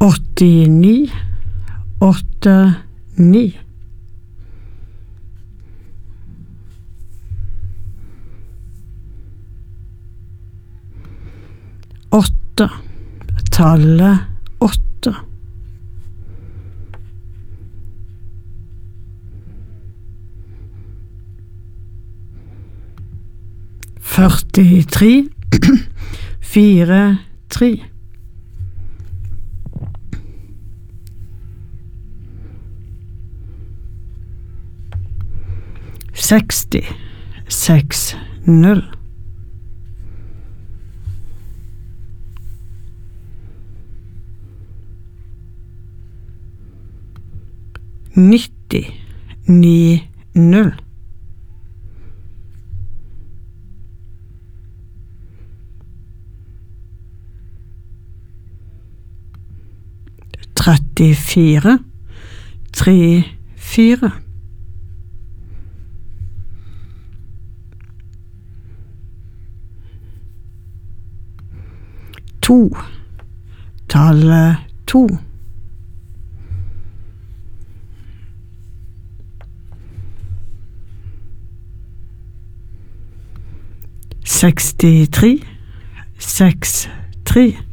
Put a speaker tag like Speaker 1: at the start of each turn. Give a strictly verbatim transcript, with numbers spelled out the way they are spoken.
Speaker 1: åttini, åtte, ni. Åtte, tallet åtte. Førtitre, fire, tre. Seksti, seks, null. Nitti, ni, null. Trettifire, tre, fire. To, tallet to. Sekstitre, seks, tre.